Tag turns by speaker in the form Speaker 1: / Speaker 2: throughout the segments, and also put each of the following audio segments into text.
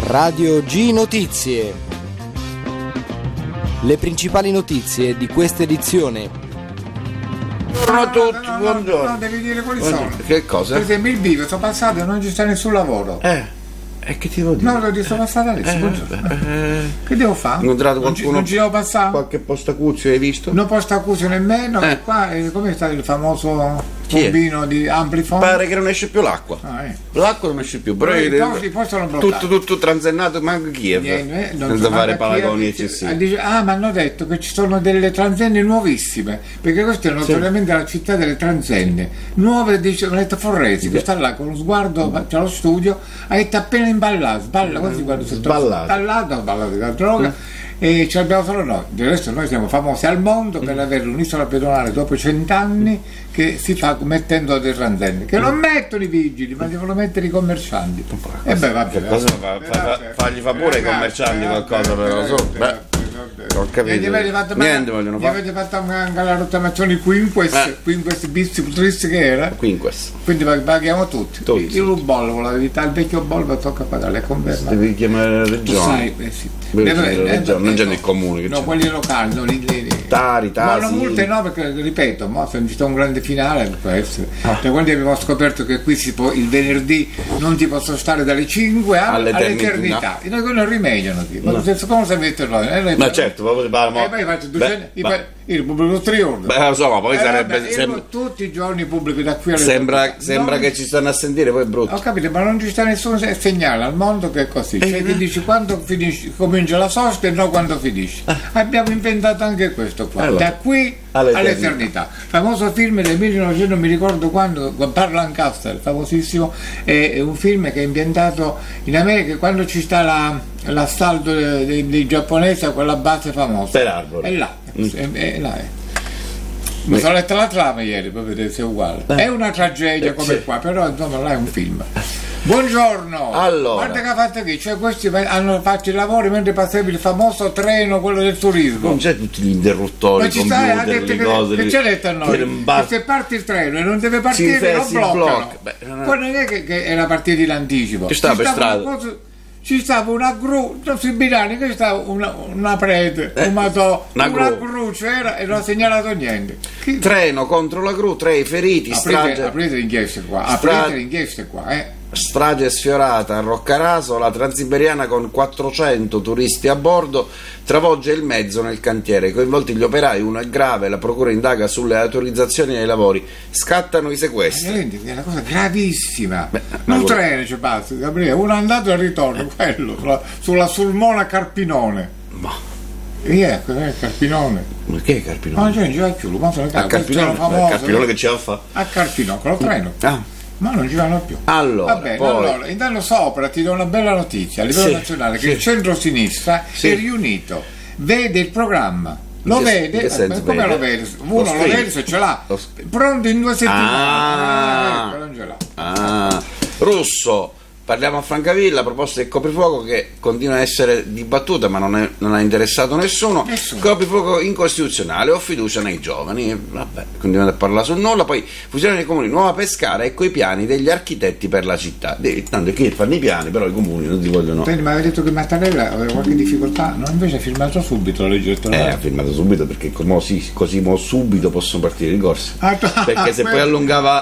Speaker 1: Radio G Notizie. Le principali notizie di questa edizione.
Speaker 2: Buongiorno a tutti, buongiorno.
Speaker 3: No, devi dire quali sono.
Speaker 2: Che cosa?
Speaker 3: Per esempio il bivio, sono passato e non ci sta nessun lavoro.
Speaker 2: E che ti devo dire?
Speaker 3: No, lo sono passato adesso. Che devo fare?
Speaker 2: Non
Speaker 3: ci devo passare?
Speaker 2: Qualche postacuzio hai visto?
Speaker 3: Non postacuzio nemmeno. Qua come sta il famoso tombino di Amplifon?
Speaker 2: Pare che non esce più l'acqua. L'acqua non esce più, però
Speaker 3: poi sono bloccati.
Speaker 2: tutto transennato, manco Kiev. Senza fare paragoni eccessivi.
Speaker 3: Ma hanno detto che ci sono delle transenne nuovissime, perché questa è notoriamente la città delle transenne nuove. Dice, ho detto Forresi che sta là con lo sguardo, c'è lo studio, ha detto appena sballa, quasi guarda sballato la droga. E ci abbiamo solo noi. Del resto noi siamo famosi al mondo per avere un'isola pedonale dopo 100 anni che si fa mettendo dei transenne, che non mettono i vigili ma devono mettere i commercianti. E beh, vabbè,
Speaker 2: fagli fa pure i commercianti qualcosa però ho capito. Niente vogliono fare.
Speaker 3: Avete fatto anche la rottamazione Quinquest bis tris che era?
Speaker 2: Quinquest.
Speaker 3: Quindi paghiamo tutti. Io un bollo, la verità, il vecchio bollo tocca pagare, è confermato.
Speaker 2: Devi chiamare la regione. Non c'è nel comune che
Speaker 3: no, quelli locali, no,
Speaker 2: Tari.
Speaker 3: Ma non multe no, perché ripeto, se non ci sta un grande finale può essere. Cioè, quando abbiamo scoperto che qui il venerdì non ti posso stare dalle 5 all'eternità. E noi non rimediano qui. Ma come sapete noi?
Speaker 2: Ma certo, poi
Speaker 3: faccio il pubblico triorno.
Speaker 2: Insomma, poi sarebbe
Speaker 3: tutti i giorni pubblico da qui alle
Speaker 2: sembra che ci stanno a sentire, poi è brutto.
Speaker 3: Ho capito, ma non ci sta nessun segnale al mondo che è così. Cioè ti dici quando comincia la sosta e no quando finisce. Abbiamo inventato anche questo qua. Da qui all'eternità. Famoso film del 1900, non mi ricordo quando, Burt Lancaster, famosissimo, è un film che è ambientato in America quando ci sta l'assalto dei giapponesi a quella base famosa.
Speaker 2: Per Arbor.
Speaker 3: È là. Mi sono letto la trama ieri per vedere se è uguale. È una tragedia come qua, però insomma là è un film. Buongiorno.
Speaker 2: Allora,
Speaker 3: guarda che ha fatto qui, cioè questi hanno fatto i lavori mentre passava il famoso treno, quello del turismo.
Speaker 2: Non c'è tutti gli interruttori,
Speaker 3: ma ci sta, ha detto che ci ha detto a noi che se parte il treno e non deve partire lo bloccano. Poi non è che era partito in anticipo, ci stava una gru sui binari, che stava una prete, una gru c'era e non ha segnalato niente.
Speaker 2: Treno contro la gru, 3 feriti,
Speaker 3: aprite l'inchiesta qua,
Speaker 2: Strage sfiorata a Roccaraso, la Transiberiana con 400 turisti a bordo travolge il mezzo nel cantiere, coinvolti gli operai, uno è grave, la procura indaga sulle autorizzazioni ai lavori, scattano i sequestri.
Speaker 3: È una cosa gravissima. Un treno ci passa, Gabriele, uno è andato e ritorno, quello sulla Sulmona Carpinone. È Carpinone.
Speaker 2: Ma che è Carpinone?
Speaker 3: Ma non c'è più,
Speaker 2: Carpinone che ci ha fatto?
Speaker 3: A Carpinone, con lo treno. Ma non ci vanno più.
Speaker 2: Allora,
Speaker 3: intanto sopra ti do una bella notizia a livello nazionale, che il centro-sinistra è riunito, vede il programma, lo vede, come lo vede? Uno lo vede se ce l'ha, pronto in 2 settimane. Non ce l'ha.
Speaker 2: Russo. Parliamo a Francavilla, proposta del coprifuoco che continua a essere dibattuta ma non ha interessato nessuno. Coprifuoco incostituzionale, ho fiducia nei giovani. Continuate a parlare sul nulla. Poi fusione dei comuni, Nuova Pescara, ecco i piani degli architetti per la città. Tanto che fanno i piani, però i comuni non ti vogliono.
Speaker 3: Senti, ma aveva detto che Mattarella aveva qualche difficoltà, no? Invece ha firmato subito la legge elettorale.
Speaker 2: Ha firmato subito perché così subito possono partire i ricorsi. Perché se poi allungava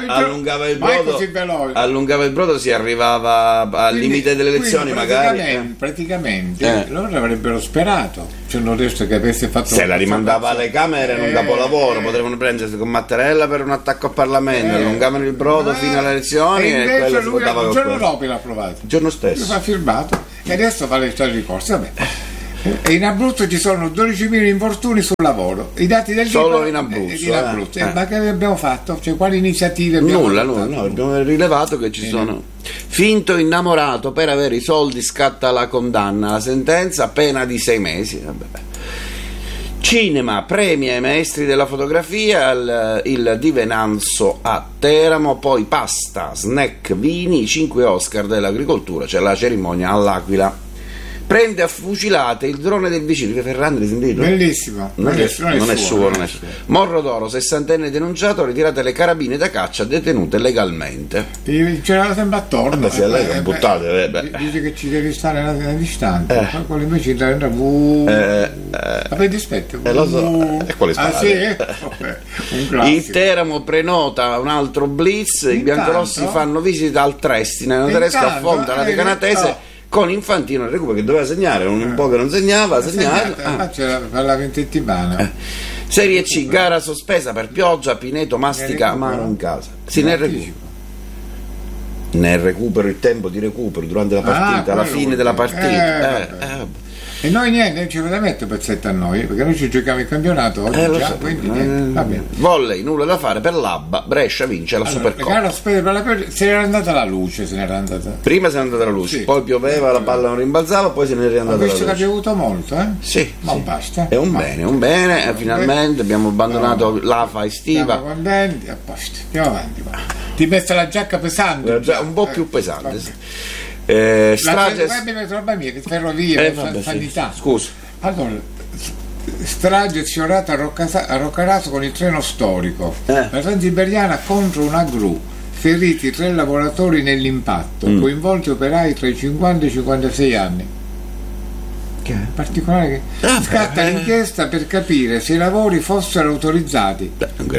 Speaker 2: il brodo si arrivava al limite delle elezioni,
Speaker 3: praticamente loro avrebbero sperato, cioè non adesso che avesse fatto,
Speaker 2: se la rimandava alle Camere era un capolavoro, potevano prendersi con Mattarella per un attacco al Parlamento, allungavano il brodo fino alle elezioni e
Speaker 3: invece lui il giorno dopo l'ha approvato,
Speaker 2: il giorno stesso
Speaker 3: l'ha firmato e adesso fa le ricorsi. E in Abruzzo ci sono 12.000 infortuni sul lavoro, i dati del
Speaker 2: solo in Abruzzo.
Speaker 3: Ma che abbiamo fatto? Cioè, quali iniziative abbiamo
Speaker 2: fatto? Abbiamo rilevato che ci sono. Finto innamorato, per avere i soldi scatta la condanna, la sentenza pena di 6 mesi. Cinema, premi ai maestri della fotografia, il Di Venanzo a Teramo, poi pasta, snack, vini, 5 Oscar dell'agricoltura, c'è la cerimonia all'Aquila. prende a fucilate il drone del vicino, che Ferrandi l'hai sentito?
Speaker 3: Bellissimo.
Speaker 2: Non è suo. Morro d'Oro, 60enne denunciato, ritirate le carabine da caccia, detenute legalmente.
Speaker 3: C'era sempre attorno.
Speaker 2: Se lei l'ha buttate,
Speaker 3: dice che ci devi stare a distanza, poi quello invece entra vabbè, dispetto.
Speaker 2: Lo so. E quale
Speaker 3: Ah sì? Un classico.
Speaker 2: Il Teramo prenota un altro blitz, i biancorossi fanno visita al Tresti, nella tedesca affonda la Decanatese con Infantino il recupero che doveva segnare, un po' che non segnava, ha segnato.
Speaker 3: C'era la ventettimana.
Speaker 2: Serie C, gara sospesa per pioggia, Pineto mastica mano in casa. Sì, nel recupero, il tempo di recupero durante la partita, alla fine della partita.
Speaker 3: E noi niente, non ci avete mettere pezzetto a noi, perché noi ci giochiamo il campionato oggi già, quindi niente, va bene.
Speaker 2: Volley, nulla da fare per l'Abba, Brescia vince la Supercoppa.
Speaker 3: Gara spese per la pioggia, se n'era andata la luce,
Speaker 2: Prima se n'era andata la luce, poi pioveva, la palla non rimbalzava, poi se ne era andata la luce.
Speaker 3: Questo che ha piovuto molto,
Speaker 2: Sì.
Speaker 3: Ma basta.
Speaker 2: È un bene, finalmente abbiamo abbandonato l'afa estiva.
Speaker 3: Siamo contenti, a posto, andiamo avanti. Ti metti la giacca pesante?
Speaker 2: Un po' più pesante, sì.
Speaker 3: Strage che ferrovia, sanità.
Speaker 2: Scusa.
Speaker 3: Allora, strage sfiorata a Roccaraso con il treno storico. La Transiberiana contro una gru. Feriti 3 lavoratori nell'impatto, coinvolti operai tra i 50 e i 56 anni. Particolare che scatta l'inchiesta per capire se i lavori fossero autorizzati.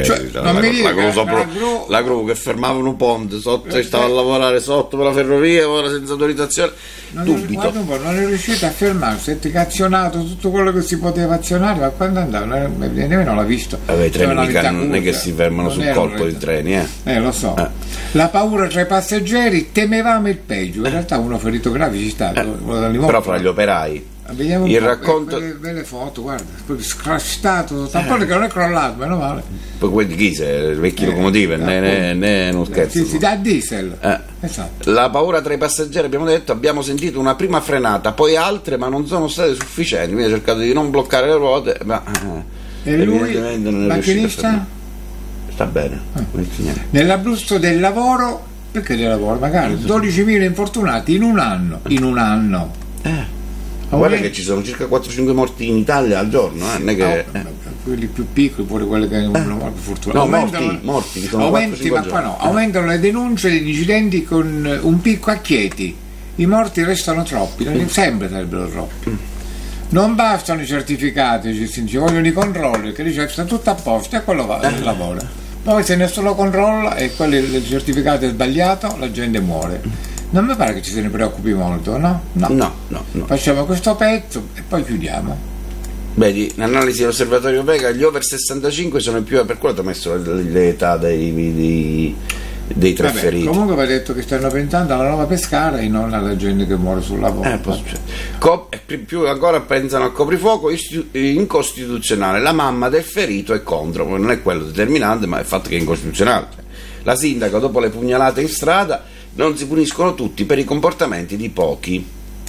Speaker 2: La gru che fermava un ponte sotto e stava a lavorare sotto per la ferrovia, ora senza autorizzazione. Dubito.
Speaker 3: Non è riuscito a fermarsi, è azionato tutto quello che si poteva azionare, ma quando andava nemmeno l'ha visto.
Speaker 2: I treni mica non è che si fermano sul colpo di treni,
Speaker 3: lo so. La paura tra i passeggeri, temevamo il peggio, in realtà uno ferito grave ci sta,
Speaker 2: però fra gli operai.
Speaker 3: Vediamo
Speaker 2: il racconto
Speaker 3: belle foto, guarda, scrastato, tampone che non è crollato, meno male.
Speaker 2: Poi quelli di Ghise, vecchie locomotive, né non scherzo.
Speaker 3: Sì, da diesel. Esatto.
Speaker 2: La paura tra i passeggeri, abbiamo detto, abbiamo sentito una prima frenata, poi altre, ma non sono state sufficienti, quindi ha cercato di non bloccare le ruote, ma
Speaker 3: e lui,
Speaker 2: non è
Speaker 3: macchinista?
Speaker 2: Sta bene.
Speaker 3: Nell'Abruzzo del lavoro, perché del lavoro? Magari 12.000 infortunati in un anno.
Speaker 2: Guarda che ci sono circa 4-5 morti in Italia al giorno, non è che
Speaker 3: quelli più piccoli, pure quelli che hanno morto fortunati.
Speaker 2: No, morti che sono 4-5 giorni.
Speaker 3: Aumentano le denunce degli incidenti con un picco a Chieti. I morti restano troppi, sempre sarebbero troppi. Non bastano i certificati, ci vogliono i controlli, che dice sta tutto a posto e quello va lavora. Poi se nessuno controlla e il certificato è sbagliato, la gente muore. Non mi pare che ci se ne preoccupi molto, no?
Speaker 2: No.
Speaker 3: Facciamo questo pezzo e poi chiudiamo.
Speaker 2: Vedi, l'analisi dell'osservatorio Vega, gli over 65 sono più, per quello ho messo l'età dei tre feriti.
Speaker 3: Comunque va detto che stanno pensando alla nuova Pescara e non alla gente che muore sul lavoro.
Speaker 2: Più ancora pensano al coprifuoco incostituzionale. La mamma del ferito è contro, non è quello determinante, ma è il fatto che è incostituzionale. La sindaca, dopo le pugnalate in strada, non si puniscono tutti per i comportamenti di pochi.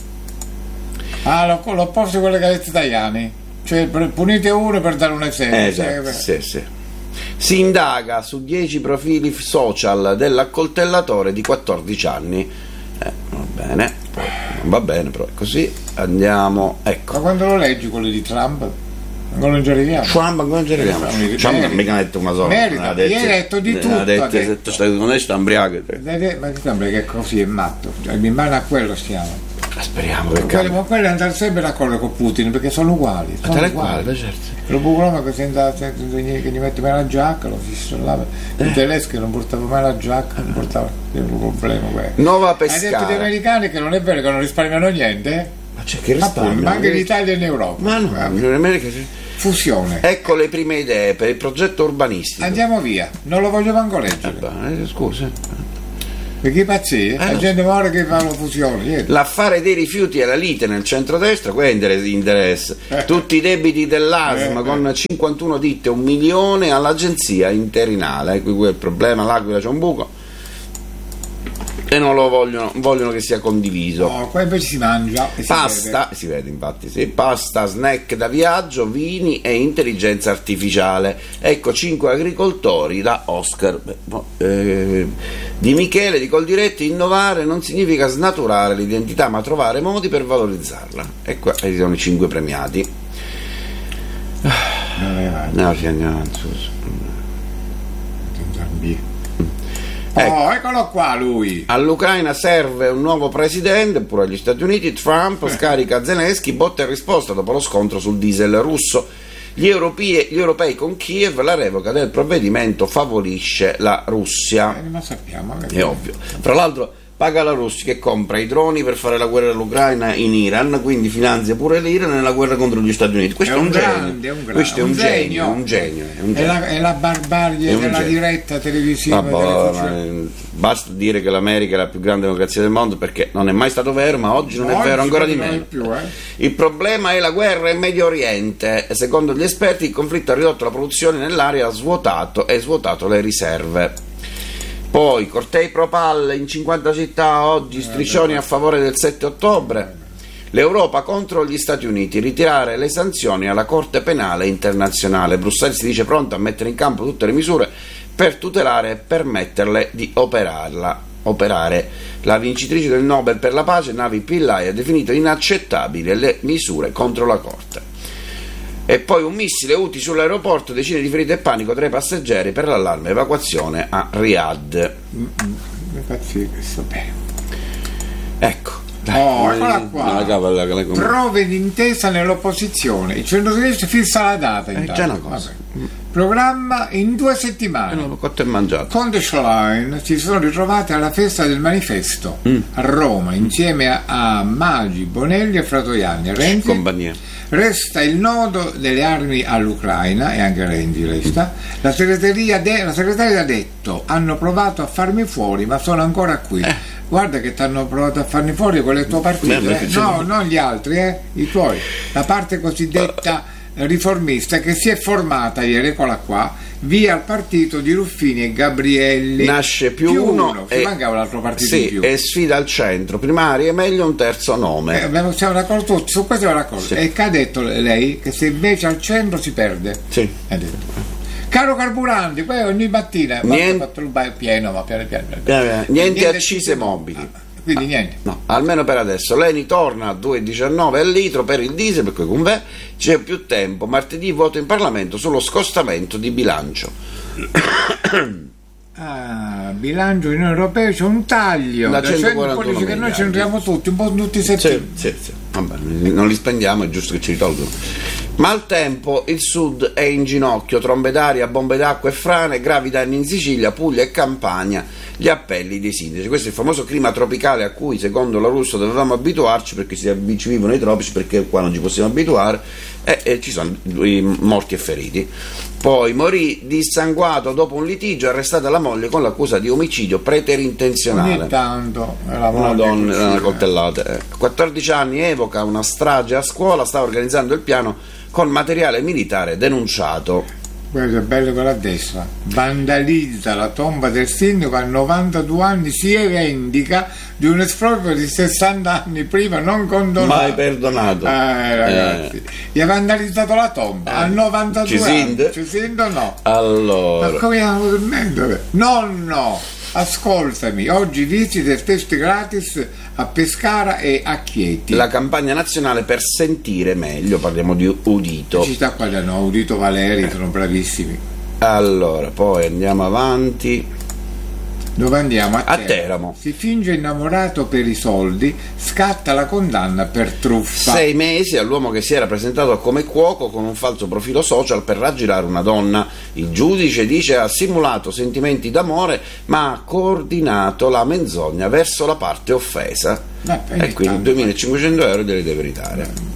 Speaker 3: L'opposto di quelle che ha detto Tajani, cioè punite uno per dare un esempio.
Speaker 2: Esatto, sì. Si indaga su 10 profili social dell'accoltellatore di 14 anni. Non va bene, però è così. Andiamo, ecco.
Speaker 3: Ma quando lo leggi quello di Trump? Ancora non ci arriviamo.
Speaker 2: Trump mica ha detto una sola.
Speaker 3: Merita, gli hai detto di tutto.
Speaker 2: Non è sta imbriaco.
Speaker 3: Ma ti sembra che così è matto? In mano a quello stiamo.
Speaker 2: Speriamo che
Speaker 3: ma quelli andare sempre d'accordo con Putin perché sono uguali.
Speaker 2: Certo.
Speaker 3: Lo buco che gli mette mai la giacca, lo fisso là. Il tedesco che non portava mai la giacca, non portava un problema.
Speaker 2: Nuova Pescara.
Speaker 3: Hai detto agli americani che non è vero che non risparmiano niente?
Speaker 2: Ma c'è che risparmio?
Speaker 3: Ma anche in Italia e in Europa.
Speaker 2: Ma no, in America
Speaker 3: fusione.
Speaker 2: Ecco le prime idee per il progetto urbanistico.
Speaker 3: Andiamo via, non lo voglio manco leggere.
Speaker 2: Scusa.
Speaker 3: Perché pazzi? La gente muore che fa la fusione.
Speaker 2: L'affare dei rifiuti e la lite nel centrodestra, quello interessa. Tutti i debiti dell'ASM con 51 ditte, 1 milione all'agenzia interinale. Qui è il problema, l'Aquila c'è un buco. e non lo vogliono che sia condiviso.
Speaker 3: No, qua invece si mangia e
Speaker 2: Pasta, si vede infatti, sì, pasta, snack da viaggio, vini e intelligenza artificiale. Ecco 5 agricoltori da Oscar. Di Michele di Coldiretti: innovare non significa snaturare l'identità, ma trovare modi per valorizzarla. E qua ci sono i 5 premiati. No, sì, andiamo avanti.
Speaker 3: Oh, eccolo qua lui.
Speaker 2: All'Ucraina serve un nuovo presidente, pure agli Stati Uniti. Trump scarica Zelensky, botta e risposta dopo lo scontro sul diesel russo. Gli europei con Kiev, la revoca del provvedimento favorisce la Russia.
Speaker 3: Ma sappiamo,
Speaker 2: è ovvio. Fra l'altro paga la Russia che compra i droni per fare la guerra all'Ucraina in Iran, quindi finanzia pure l'Iran nella guerra contro gli Stati Uniti. Questo è un genio. Questo è un genio.
Speaker 3: È la barbarie della diretta televisiva.
Speaker 2: Basta dire che l'America è la più grande democrazia del mondo, perché non è mai stato vero, ma oggi non è vero ancora di meno. Il problema è la guerra in Medio Oriente. Secondo gli esperti il conflitto ha ridotto la produzione nell'area, ha svuotato le riserve. Poi cortei pro palle in 50 città oggi, striscioni a favore del 7 ottobre. L'Europa contro gli Stati Uniti, ritirare le sanzioni alla Corte Penale Internazionale. Bruxelles si dice pronta a mettere in campo tutte le misure per tutelare e permetterle di operare. La vincitrice del Nobel per la pace, Navi Pillai, ha definito inaccettabili le misure contro la Corte. E poi un missile Houthi sull'aeroporto, decine di ferite e panico tra i passeggeri per l'allarme evacuazione a Riyadh. Ecco.
Speaker 3: Eccola qua. Prove d'intesa nell'opposizione. Il centro-sinistra fissa la data.
Speaker 2: È già una cosa.
Speaker 3: Programma in 2 settimane.
Speaker 2: Cotto e mangiato.
Speaker 3: Conte Schlein si sono ritrovati alla festa del manifesto a Roma insieme a Maggi, Bonelli e Fratoianni. Renzi
Speaker 2: compagnia.
Speaker 3: Resta il nodo delle armi all'Ucraina, e anche Renzi resta. La segretaria ha detto: hanno provato a farmi fuori ma sono ancora qui. Guarda che ti hanno provato a farmi fuori con il tuo partito, no, non gli altri, i tuoi. La parte cosiddetta riformista che si è formata ieri, eccola qua, via il partito di Ruffini e Gabrielli.
Speaker 2: Nasce più uno
Speaker 3: ci mancava l'altro partito in più.
Speaker 2: E sfida al centro, primarie, meglio un terzo nome.
Speaker 3: Siamo d'accordo tutti, su questo siamo d'accordo. E che ha detto lei? Che se invece al centro si perde.
Speaker 2: Sì.
Speaker 3: Ha detto. Caro carburanti, poi ogni mattina fatto il pieno, ma piano.
Speaker 2: Niente accise mobili.
Speaker 3: Quindi niente.
Speaker 2: No, almeno per adesso. L'Eni torna a 2,19 al litro per il diesel, per cui c'è più tempo. Martedì voto in Parlamento sullo scostamento di bilancio.
Speaker 3: Bilancio Unione Europea, c'è un taglio
Speaker 2: da 141
Speaker 3: che noi centriamo tutti, un po' tutti i settori.
Speaker 2: Sì. Vabbè, non li spendiamo, è giusto che ci ritolgono. Maltempo, il sud è in ginocchio, trombe d'aria, bombe d'acqua e frane, gravi danni in Sicilia, Puglia e Campania, gli appelli dei sindaci. Questo è il famoso clima tropicale a cui secondo la Russo dovevamo abituarci, perché ci vivono i tropici, perché qua non ci possiamo abituare, e ci sono i morti e feriti. Poi morì dissanguato dopo un litigio, arrestata la moglie con l'accusa di omicidio preterintenzionale.
Speaker 3: Ogni tanto
Speaker 2: una donna, una coltellata. 14 anni, evoca una strage a scuola, sta organizzando il piano con materiale militare denunciato.
Speaker 3: Quello è bello con la destra, vandalizza la tomba del sindaco a 92 anni, si rivendica di un esproprio di 60 anni prima non condonato.
Speaker 2: Mai perdonato.
Speaker 3: Ragazzi, gli ha vandalizzato la tomba a 92 anni. Ci sento no.
Speaker 2: Allora.
Speaker 3: Ma come stiamo dormendo? Nonno, ascoltami, oggi visite e test gratis a Pescara e a Chieti.
Speaker 2: La campagna nazionale per sentire meglio, parliamo di udito.
Speaker 3: Ci sta qua da noi, Udito Valeri, sono bravissimi.
Speaker 2: Allora, poi andiamo avanti.
Speaker 3: Dove andiamo?
Speaker 2: A Teramo.
Speaker 3: Si finge innamorato per i soldi, scatta la condanna per truffa.
Speaker 2: 6 mesi all'uomo che si era presentato come cuoco con un falso profilo social per raggirare una donna. Il giudice dice ha simulato sentimenti d'amore ma ha coordinato la menzogna verso la parte offesa. E quindi 2.500 euro glieli deve ritare.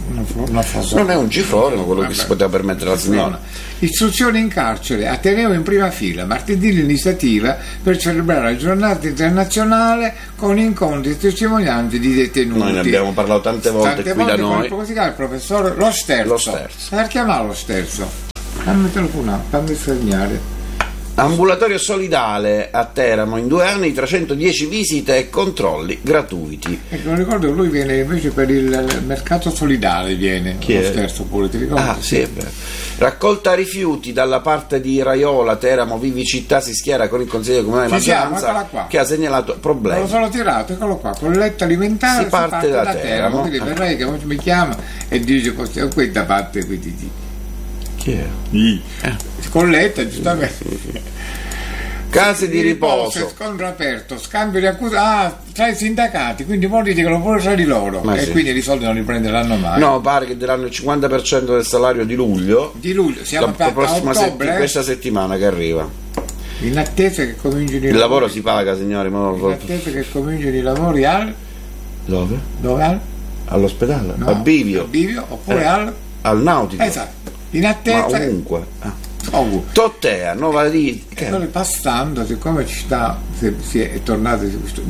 Speaker 2: Non è un cifrone, ma quello che si poteva permettere la signora.
Speaker 3: Istruzione in carcere, Ateneo in prima fila, martedì l'iniziativa per celebrare la giornata internazionale con incontri e testimonianze di detenuti.
Speaker 2: Noi ne abbiamo parlato tante volte da noi.
Speaker 3: Come si chiama il professore? Lo Sterzo. Per chiamare lo Sterzo. Fammi telefonare, fammi segnare.
Speaker 2: Ambulatorio solidale a Teramo, in 2 anni 310 visite e controlli gratuiti.
Speaker 3: Ecco, ricordo che lui viene invece per il mercato solidale, viene
Speaker 2: Chi
Speaker 3: lo
Speaker 2: è?
Speaker 3: stesso pure, ti ricordi?
Speaker 2: Ah, sì, è vero. Raccolta rifiuti dalla parte di Raiola, Teramo, Vivi Città si schiera con il Consiglio Comunale di
Speaker 3: Ci siamo,
Speaker 2: Maggioranza
Speaker 3: eccola qua.
Speaker 2: che ha segnalato
Speaker 3: Me
Speaker 2: problemi.
Speaker 3: lo sono tirato, eccolo qua, colletta alimentare
Speaker 2: Si parte da Teramo.
Speaker 3: quindi per lei che oggi mi chiama e dice qui da parte
Speaker 2: Chi è?
Speaker 3: colletta giustamente.
Speaker 2: Case di riposo.
Speaker 3: Scontro aperto, scambio di accuse tra i sindacati, quindi molti litigano pure tra di loro
Speaker 2: Ma
Speaker 3: e
Speaker 2: sì.
Speaker 3: quindi i soldi non li prenderanno mai.
Speaker 2: No, pare che daranno il 50% del salario di luglio.
Speaker 3: Di luglio, siamo a ottobre,
Speaker 2: questa settimana che arriva.
Speaker 3: in attesa che cominciano
Speaker 2: Il lavoro si paga, signori.
Speaker 3: in attesa che cominciano i lavori
Speaker 2: Dove?
Speaker 3: dove?
Speaker 2: All'ospedale?
Speaker 3: No,
Speaker 2: A Bivio?
Speaker 3: a Bivio oppure
Speaker 2: Al Nautico?
Speaker 3: esatto, in
Speaker 2: Ma
Speaker 3: attesa
Speaker 2: ovunque.
Speaker 3: ovunque.
Speaker 2: Tottea, Nova di...
Speaker 3: E poi passando, siccome ci sta, si è tornato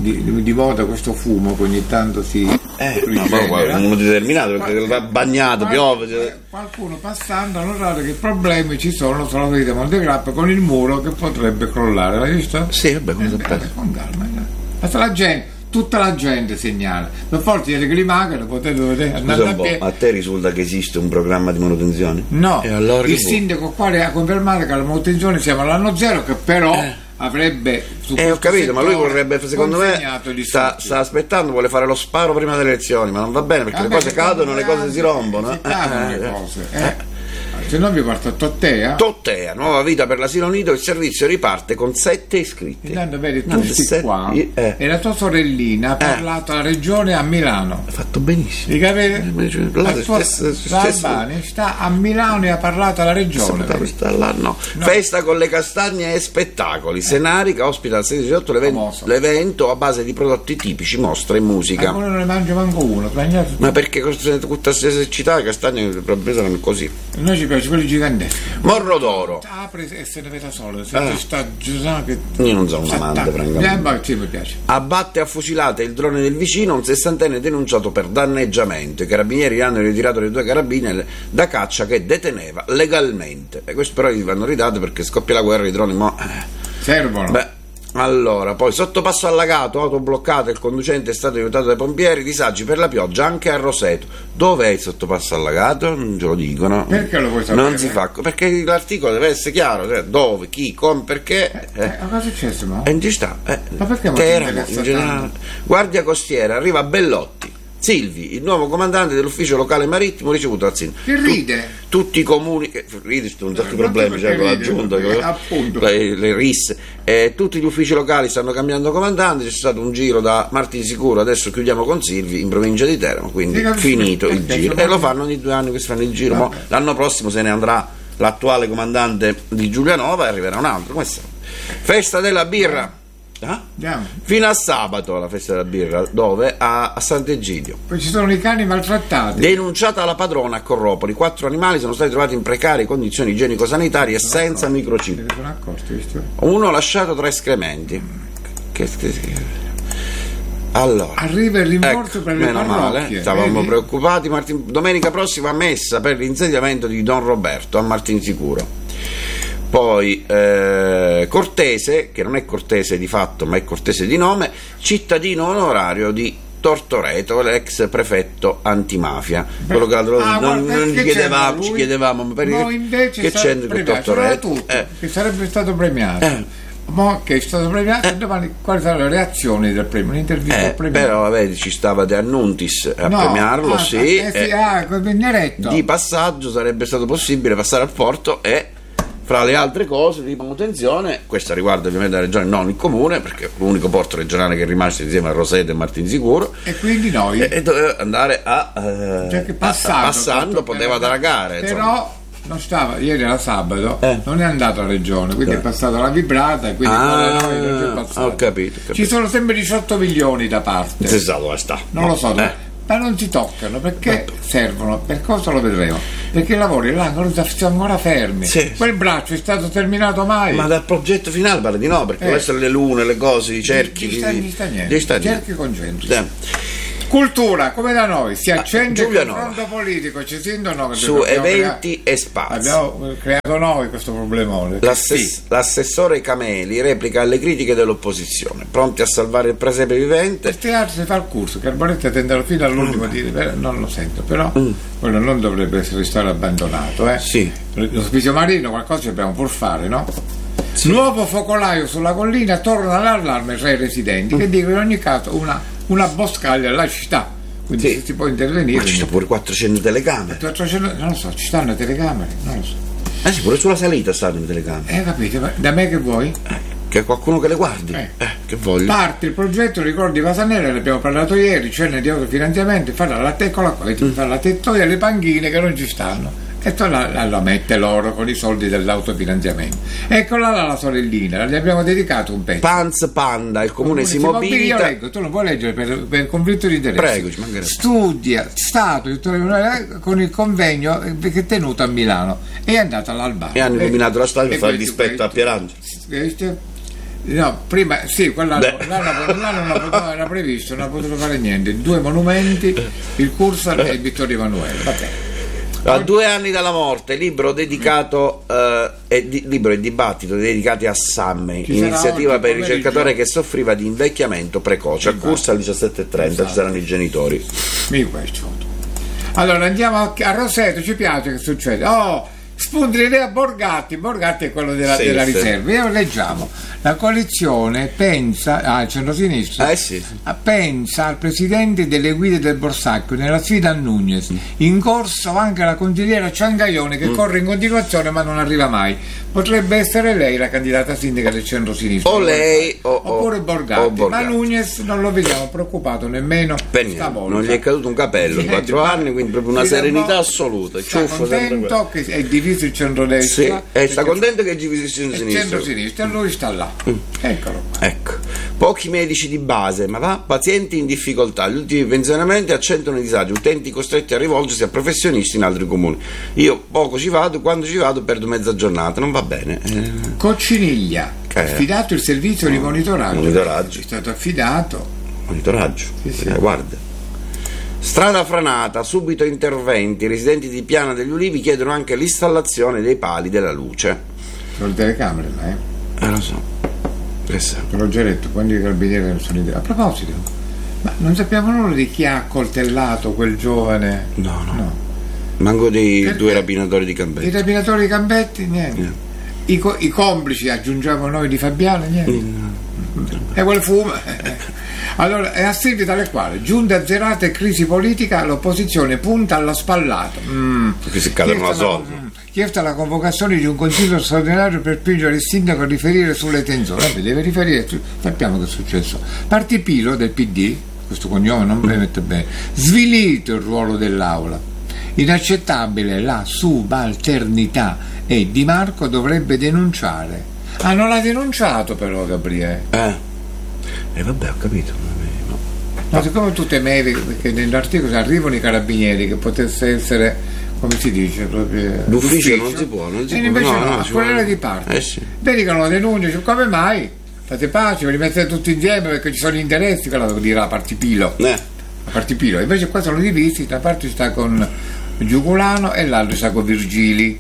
Speaker 3: di moda questo fumo che ogni tanto si
Speaker 2: no, ma uno determinato perché va bagnato, piove.
Speaker 3: Qualcuno passando ha notato che problemi ci sono sulla via di Montegrappa con il muro che potrebbe crollare, l'hai visto?
Speaker 2: Sì, vabbè, come
Speaker 3: Beh, con calma, basta la gente, tutta la gente segnala, per forza di che li mancano, potete andare
Speaker 2: Scusa
Speaker 3: a
Speaker 2: un po',
Speaker 3: piedi.
Speaker 2: a te risulta che esiste un programma di manutenzione?
Speaker 3: No,
Speaker 2: E allora
Speaker 3: il
Speaker 2: che
Speaker 3: sindaco qua ha confermato che alla manutenzione siamo all'anno zero, che però avrebbe su
Speaker 2: ho
Speaker 3: questo
Speaker 2: capito, ma lui
Speaker 3: settore
Speaker 2: vorrebbe, secondo me,
Speaker 3: consegnato gli
Speaker 2: sta
Speaker 3: soldi.
Speaker 2: aspettando, vuole fare lo sparo prima delle elezioni, ma non va bene perché le
Speaker 3: Vabbè,
Speaker 2: cose cadono, le cose si rompono.
Speaker 3: Si cadono le cose. Se no vi porto a Tottea.
Speaker 2: Tottea, nuova vita per l'asilo nido, il servizio riparte con 7 iscritti.
Speaker 3: Intanto vedi, tu
Speaker 2: No,
Speaker 3: sei
Speaker 2: se-
Speaker 3: qua
Speaker 2: e
Speaker 3: e la tua sorellina ha parlato alla regione a Milano.
Speaker 2: Ha fatto benissimo.
Speaker 3: Di capire?
Speaker 2: La
Speaker 3: La tua
Speaker 2: stessa-
Speaker 3: Albani sta a Milano e ha parlato alla regione.
Speaker 2: No. Festa con le castagne e spettacoli. Senarica ospita il 16 ottobre
Speaker 3: Famoso.
Speaker 2: l'evento a base di prodotti tipici, mostre e musica.
Speaker 3: Ancora non ne mangio manco uno, mangiato.
Speaker 2: Ma perché tutta questa esercità le castagne pesano così.
Speaker 3: Noi ci piace quelli giganteschi.
Speaker 2: Morro d'oro.
Speaker 3: Apre e se ne vede solo, se ci sta giusto che
Speaker 2: Io non sono un amante, francamente.
Speaker 3: ma sì, mi piace.
Speaker 2: Abbatte a fucilate il drone del vicino, un sessantenne denunciato per danneggiamento. I carabinieri hanno ritirato le 2 carabine da caccia che deteneva legalmente. E questo però gli vanno ridate perché scoppia la guerra, i droni
Speaker 3: Servono.
Speaker 2: Beh, allora, poi sottopasso allagato, auto bloccata, il conducente è stato aiutato dai pompieri, disagi per la pioggia anche a Roseto. Dov'è il sottopasso allagato? Non ce lo dicono.
Speaker 3: Perché lo vuoi sapere?
Speaker 2: Non si fa, perché l'articolo deve essere chiaro, cioè, dove, chi, come, perché.
Speaker 3: Ma cosa è successo, mo?
Speaker 2: E ci sta.
Speaker 3: Ma perché
Speaker 2: che era
Speaker 3: motivo che
Speaker 2: in generale. Guardia costiera, arriva Bellotti. Silvi, il nuovo comandante dell'ufficio locale marittimo ricevuto dal sindaco.
Speaker 3: Che ride?
Speaker 2: Tutti i comuni che ride, un certo problemi, cioè con l'aggiunta,
Speaker 3: appunto.
Speaker 2: le risse. Tutti gli uffici locali stanno cambiando comandante, c'è stato un giro da Martinsicuro, adesso chiudiamo con Silvi in provincia di Teramo, quindi
Speaker 3: Sì,
Speaker 2: finito il
Speaker 3: perché
Speaker 2: giro.
Speaker 3: sono-
Speaker 2: E lo fanno ogni 2 anni che si fanno il giro. Mo l'anno prossimo se ne andrà l'attuale comandante di Giulianova e arriverà un altro. Come sta? Festa della birra.
Speaker 3: Andiamo.
Speaker 2: Fino a sabato la festa della birra, dove? A Sant'Egidio.
Speaker 3: Poi ci sono i cani maltrattati.
Speaker 2: Denunciata la padrona a Corropoli, 4 animali sono stati trovati in precarie condizioni igienico-sanitarie e senza microchip.
Speaker 3: Se ne sono accorti, visto?
Speaker 2: Uno lasciato tra escrementi. Allora,
Speaker 3: Arriva il rimborso per le
Speaker 2: meno male,
Speaker 3: parrocchie,
Speaker 2: stavamo
Speaker 3: vedi?
Speaker 2: preoccupati. Domenica prossima messa per l'insediamento di Don Roberto a Martinsicuro. Poi Cortese, che non è cortese di fatto ma è cortese di nome, cittadino onorario di Tortoreto, l'ex prefetto antimafia. Quello che non
Speaker 3: che
Speaker 2: ci chiedevamo ma per
Speaker 3: invece
Speaker 2: che c'entra con Tortoreto?
Speaker 3: Che sarebbe stato premiato. Ma che è stato premiato domani quali saranno le reazioni del premio? Un'intervista al premio.
Speaker 2: Però vedi, ci stava De Annuntis a premiarlo, sì. Di passaggio sarebbe stato possibile passare al porto e fra le altre cose di manutenzione, questa riguarda ovviamente la regione, non il comune, perché è l'unico porto regionale che è rimasto insieme a Roseto e Martinsicuro,
Speaker 3: e quindi noi
Speaker 2: e doveva andare a
Speaker 3: cioè che passando
Speaker 2: poteva dragare,
Speaker 3: però non stava, ieri era sabato, non è andato alla regione, quindi è passato la vibrata e quindi noi non c'è passato.
Speaker 2: Ho capito.
Speaker 3: Ci sono sempre 18 milioni da parte,
Speaker 2: si sa dove sta,
Speaker 3: non lo so ma non si toccano perché servono, per cosa lo vedremo, perché i lavori là sono ancora fermi, quel braccio è stato terminato mai,
Speaker 2: ma dal progetto finale pare di no, perché devono essere le lune, le cose, i cerchi
Speaker 3: gli sta niente, cerchi con gente. Cultura, come da noi, si accende il
Speaker 2: Giulianova.
Speaker 3: confronto politico, ci sentono
Speaker 2: Su eventi e spazi.
Speaker 3: Abbiamo creato noi questo problemone.
Speaker 2: L'assessore Cameli replica alle critiche dell'opposizione, pronti a salvare il presepe vivente.
Speaker 3: Il teatro si fa il corso, che Arboretti attenderà fino all'ultimo a dire, non lo sento, però quello non dovrebbe essere stato abbandonato.
Speaker 2: Sì.
Speaker 3: L'ospizio marino qualcosa ci dobbiamo pur fare, no? Sì. Nuovo focolaio sulla collina, torna l'allarme tra i residenti che dicono in ogni caso una boscaglia alla città, quindi se si può intervenire.
Speaker 2: Ma ci sono pure 400 telecamere.
Speaker 3: 400, non lo so, ci stanno telecamere, non lo so.
Speaker 2: Sì, pure sulla salita stanno le telecamere.
Speaker 3: Capito, ma da me che vuoi?
Speaker 2: Che qualcuno che le guardi. Che voglio.
Speaker 3: Parte il progetto, ricordi Vasanella, ne abbiamo parlato ieri, cioè di autofinanziamento, fare la tettoia, le panchine che non ci stanno. E poi la mette loro con i soldi dell'autofinanziamento. Eccola là la sorellina, le abbiamo dedicato un pezzo.
Speaker 2: Panz Panda, il comune si mobilita.
Speaker 3: Io leggo, tu non puoi leggere per conflitto di interesse.
Speaker 2: Prego, ci mancherebbe.
Speaker 3: Studia Stato con il convegno che è tenuto a Milano. È andata all'Albano.
Speaker 2: E hanno illuminato la strada per fare dispetto a Pierangelo.
Speaker 3: No, prima sì, quella non era previsto, non ha potuto fare niente. 2 monumenti, il Cursal e il Vittorio Emanuele. Vabbè.
Speaker 2: A 2 anni dalla morte, libro dedicato libro e dibattito dedicati a Summey, iniziativa per il ricercatore che soffriva di invecchiamento precoce. A corso alle 17:30 ci saranno i genitori.
Speaker 3: Allora andiamo a Roseto, ci piace che succede. Spunti l'idea Borgatti è quello della riserva. Io leggiamo, la coalizione pensa al centro-sinistra, pensa al presidente delle guide del Borsacchio nella sfida a Nunez, in corso anche la consigliera Ciangaione che corre in continuazione ma non arriva mai. Potrebbe essere lei la candidata sindaca del centro-sinistra,
Speaker 2: o lei
Speaker 3: oppure Borgatti. Ma Nunez non lo vediamo preoccupato nemmeno stavolta.
Speaker 2: Non gli è caduto un capello in 4 anni, quindi proprio una serenità assoluta.
Speaker 3: Sta contento che è diviso il centrodestra,
Speaker 2: e sta contento che è diviso il
Speaker 3: centro-sinistra, e lui sta là. Eccolo qua.
Speaker 2: Ecco, pochi medici di base, ma pazienti in difficoltà. Gli ultimi pensionamenti accentuano i disagi, utenti costretti a rivolgersi a professionisti in altri comuni. Io poco ci vado, quando ci vado perdo mezza giornata, non va bene.
Speaker 3: Cocciniglia, affidato il servizio di monitoraggio. È stato affidato.
Speaker 2: Monitoraggio, guarda. Strada franata, subito interventi. I residenti di Piana degli Ulivi chiedono anche l'installazione dei pali della luce.
Speaker 3: Sono le telecamere là,
Speaker 2: lo so.
Speaker 3: L'ho già detto, quando i carabinieri non sono idea. A proposito, ma non sappiamo nulla di chi ha accoltellato quel giovane? No. Manco dei 2 rapinatori di Cambetti. I rapinatori di Cambetti? Niente. I complici, aggiungiamo noi, di Fabiano? Niente. E quel fumo. Allora, è a seguito alle quali giunta azzerata e crisi politica, l'opposizione punta alla spallata.
Speaker 2: Perché si cadono la soldi.
Speaker 3: Chiesta la convocazione di un consiglio straordinario per spingere il sindaco a riferire sulle tensioni. Deve riferire, sappiamo che è successo. Partipilo del PD, questo cognome non mi mette bene, svilito il ruolo dell'aula. Inaccettabile la subalternità e Di Marco dovrebbe denunciare. Non l'ha denunciato però Gabriele.
Speaker 2: Vabbè, ho capito.
Speaker 3: Ma siccome tu temevi che nell'articolo arrivano i carabinieri, che potesse essere, come si dice, proprio
Speaker 2: d'ufficio, non si può.
Speaker 3: E invece no, quella di parte. Dedicano la denuncia, come mai? Fate pace, ve li mettete tutti insieme perché ci sono gli interessi, quello lo dirà Partipilo. Partipilo. Invece qua sono divisi, da parte sta con Giugulano e l'altro sta con Virgili.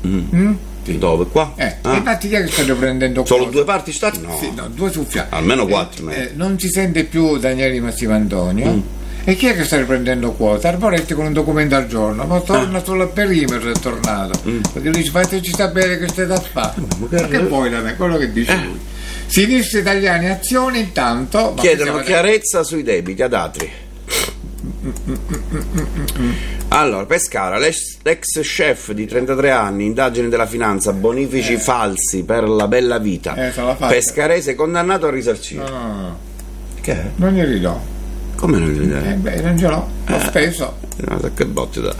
Speaker 2: Dove? Qua?
Speaker 3: Infatti chi è che sta riprendendo
Speaker 2: solo qua? 2 parti stati?
Speaker 3: No, 2 su fianco.
Speaker 2: Almeno 4.
Speaker 3: Non si sente più Daniele Massimo Antonio. E chi è che sta riprendendo quota? Arboretti con un documento al giorno, ma torna solo al perimetro, è tornato. Perché lui dice, fateci sapere che state a fare. Ma che vuoi da me? Quello che dice lui. Sinistra Italiani Azione intanto
Speaker 2: chiedono chiarezza sui debiti ad Atri. Allora, Pescara, l'ex chef di 33 anni, indagine della finanza, bonifici falsi per la bella vita. Pescarese condannato a risarcire.
Speaker 3: No.
Speaker 2: Che è?
Speaker 3: Non glieli do.
Speaker 2: Come non glieli dai?
Speaker 3: Non ce l'ho, l'ho speso.
Speaker 2: Che botte da.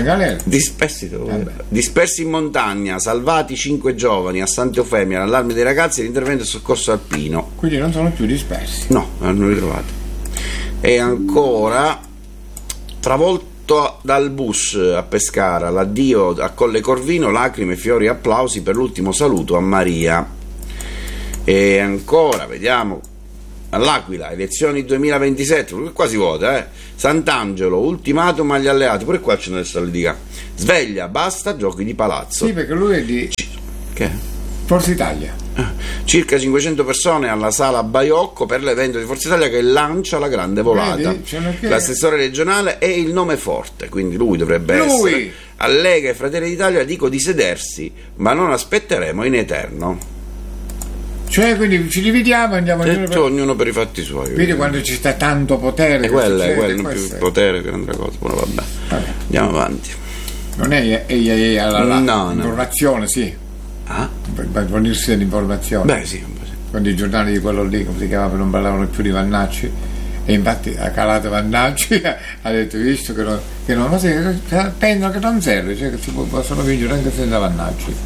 Speaker 2: Dispersi in montagna, salvati 5 giovani a Santa Eufemia, l'allarme dei ragazzi e l'intervento del soccorso alpino.
Speaker 3: Quindi non sono più dispersi.
Speaker 2: No, hanno ritrovati. E ancora travolto dal bus a Pescara, l'addio a Colle Corvino, lacrime, fiori e applausi per l'ultimo saluto a Maria. E ancora, vediamo, all'Aquila, elezioni 2027, qua si vota, Sant'Angelo, ultimatum agli alleati, pure qua c'è una litigata. Sveglia, basta giochi di palazzo.
Speaker 3: Sì, perché lui è di
Speaker 2: Che?
Speaker 3: Forza Italia.
Speaker 2: Circa 500 persone alla sala Baiocco per l'evento di Forza Italia che lancia la grande volata.
Speaker 3: Vedi,
Speaker 2: l'assessore regionale è il nome forte, quindi lui dovrebbe essere. A Lega e Fratelli d'Italia dico di sedersi, ma non aspetteremo in eterno.
Speaker 3: Cioè, quindi ci dividiamo e andiamo
Speaker 2: ognuno per i fatti suoi.
Speaker 3: Vedi quando ci sta tanto potere.
Speaker 2: E quello non più potere che un'altra cosa. Buono, vabbè. Andiamo avanti.
Speaker 3: Non è informazione, sì.
Speaker 2: Ah?
Speaker 3: Per fornirsi l'informazione.
Speaker 2: Beh, sì, un po' sì.
Speaker 3: Quando i giornali di quello lì, come si chiamava, non parlavano più di Vannacci, e infatti ha calato Vannacci, ha detto, visto che non ma penso che non serve, cioè che si possono vincere anche senza Vannacci.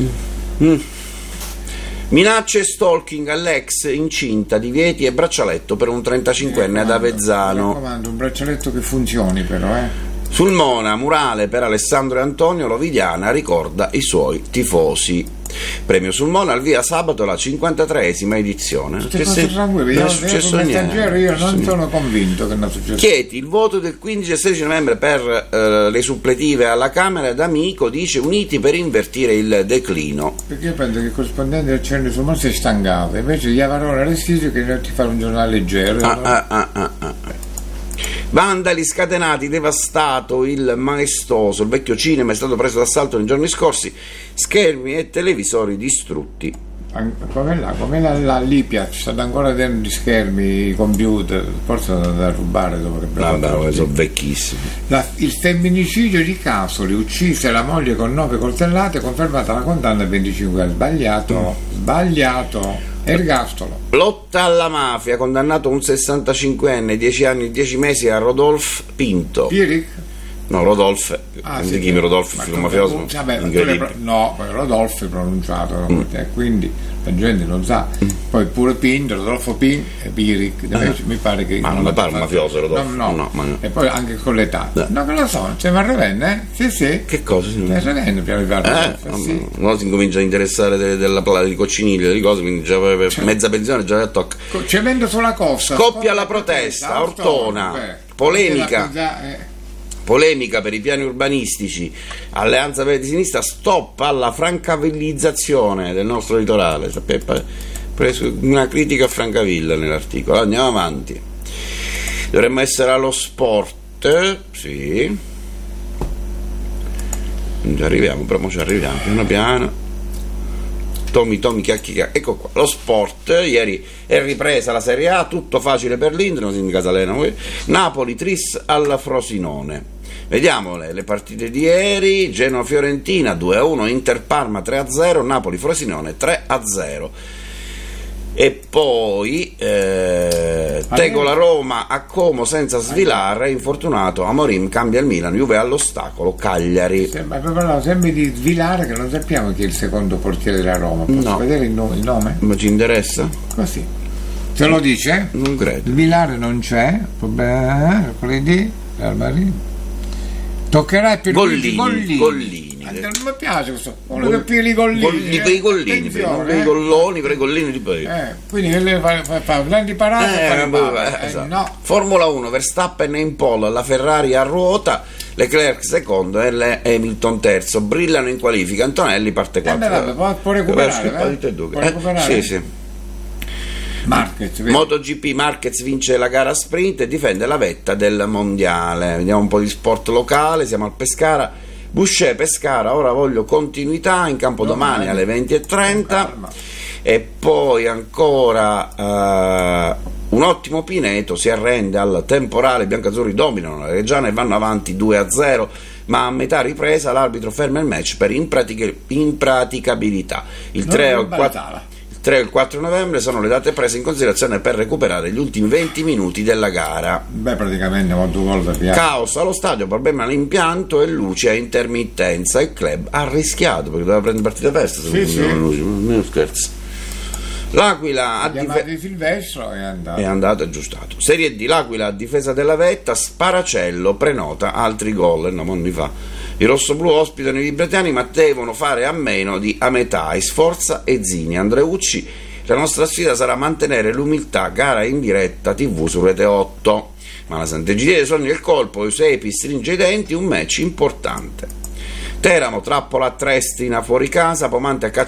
Speaker 2: Minacce e stalking all'ex incinta, divieti e braccialetto per un 35enne ad Avezzano.
Speaker 3: Mi raccomando, un braccialetto che funzioni però,
Speaker 2: Sul Mona, murale per Alessandro e Antonio, l'Ovidiana ricorda i suoi tifosi. Premio sul Mona al via sabato la 53esima edizione.
Speaker 3: Non è successo niente. Io non sono convinto che non è successo.
Speaker 2: Chieti, il voto del 15 e 16 novembre per le suppletive alla Camera, D'Amico dice uniti per invertire il declino.
Speaker 3: Perché io penso che il corrispondente del Centro sul Mona si è stancato, invece gli Avarone Restisio che non ti fa un giornale leggero.
Speaker 2: Vandali scatenati, devastato il maestoso, il vecchio cinema è stato preso d'assalto nei giorni scorsi, schermi e televisori distrutti.
Speaker 3: Come là lì ci stanno ancora dentro gli schermi, i computer, forse sono da rubare dopo che
Speaker 2: sono vecchissimi.
Speaker 3: Il femminicidio di Casoli, uccise la moglie con 9 coltellate, confermata la condanna a 25 anni. Sbagliato. Ergastolo.
Speaker 2: Lotta alla mafia, condannato un 65enne, 10 anni e 10 mesi a Rodolfo Pinto.
Speaker 3: Pieric?
Speaker 2: No, Rodolfo.
Speaker 3: Sì,
Speaker 2: chi Rodolfo, figlio mafioso.
Speaker 3: No, Rodolfo è pronunciato, quindi la gente non sa. Poi pure Pinto, Rodolfo Pin e Pieric. Mi pare che.
Speaker 2: Ma non mi pare un mafioso Rodolfo.
Speaker 3: No. E poi anche con l'età. No, che lo so, c'è ma Ravenna, Sì.
Speaker 2: Che cosa?
Speaker 3: Ravenna, sì.
Speaker 2: No, si incomincia a interessare della di cocciniglia, di cose, quindi già mezza pensione già tocca.
Speaker 3: Cemento sulla costa.
Speaker 2: Scoppia la protesta, Ortona. Polemica per i piani urbanistici, Alleanza Verdi Sinistra, stop alla francavillizzazione del nostro litorale. Una critica a Francavilla nell'articolo. Andiamo avanti. Dovremmo essere allo sport, sì. Ci arriviamo piano piano. Tommy chiacchi. Ecco qua, lo sport. Ieri è ripresa la Serie A, tutto facile per l'Inter, non si indica Salena. Napoli tris alla Frosinone. Vediamo le partite di ieri. Genoa-Fiorentina 2-1, Inter-Parma 3-0, Napoli-Frosinone 3-0. E poi Tegola-Roma a Como senza svilare, infortunato Amorim, cambia il Milan, Juve all'ostacolo, Cagliari.
Speaker 3: Parlavo sempre di Svilare, che non sappiamo chi è il secondo portiere della Roma. Posso vedere il nome?
Speaker 2: Ma ci interessa?
Speaker 3: Così. Se lo dice?
Speaker 2: Non credo.
Speaker 3: Svilare non c'è, mercoledì, Real Madrid. Toccherà per Gollini. Non mi piace questo. Uno che più i Gollini.
Speaker 2: Per i Gollini, per i Golloni, per i Gollini di poi.
Speaker 3: Quindi lei fa grandi parate.
Speaker 2: Esatto.
Speaker 3: No.
Speaker 2: Formula 1, Verstappen in pole, la Ferrari a ruota, Leclerc secondo e Hamilton terzo. Brillano in qualifica. Antonelli parte 4.
Speaker 3: Può recuperare?
Speaker 2: Sì.
Speaker 3: Marquez,
Speaker 2: MotoGP, Marquez vince la gara sprint e difende la vetta del mondiale. Vediamo un po' di sport locale, siamo al Pescara. Boucher, Pescara, ora voglio continuità, in campo domani alle 20:30. E poi ancora un ottimo Pineto si arrende al temporale, i biancazzurri dominano la Reggiana e vanno avanti 2-0, ma a metà ripresa l'arbitro ferma il match per impraticabilità. Il 3 e il 4 novembre sono le date prese in considerazione per recuperare gli ultimi 20 minuti della gara.
Speaker 3: Praticamente molto gol da piano.
Speaker 2: Caos allo stadio, problema all'impianto e luci a intermittenza. Il club ha rischiato perché doveva prendere partita festa. Non scherzo. L'Aquila
Speaker 3: Silvestro è
Speaker 2: andato aggiustato. Serie D, l'Aquila a difesa della vetta, Sparacello prenota altri gol. Non mi fa. I rossoblù ospitano i vibratiani, ma devono fare a meno di Ametai, Sforza e Zini. Andreucci La nostra sfida sarà mantenere l'umiltà, gara in diretta TV su Rete 8. Ma la Sant'Egidio sogna il colpo, Eusepi stringe i denti, un match importante. Teramo, trappola a Triestina fuori casa, Pomante a